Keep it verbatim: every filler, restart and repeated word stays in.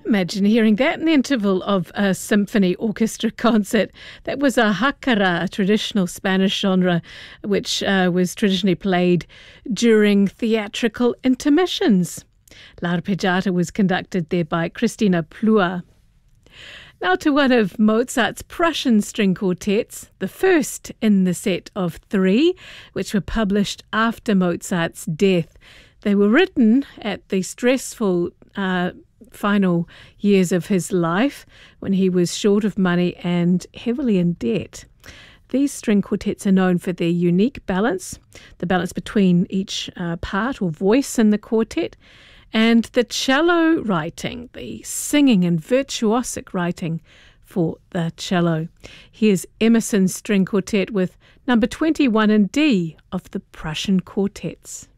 Imagine hearing that in the interval of a symphony orchestra concert. That was a jacara, a traditional Spanish genre, which uh, was traditionally played during theatrical intermissions. L'Arpeggiata was conducted there by Christina Plua. Now to one of Mozart's Prussian string quartets, the first in the set of three, which were published after Mozart's death. They were written at the stressful uh, final years of his life when he was short of money and heavily in debt. These string quartets are known for their unique balance, the balance between each uh, part or voice in the quartet, and the cello writing, the singing and virtuosic writing for the cello. Here's Emerson's string quartet with number twenty-one in D of the Prussian quartets.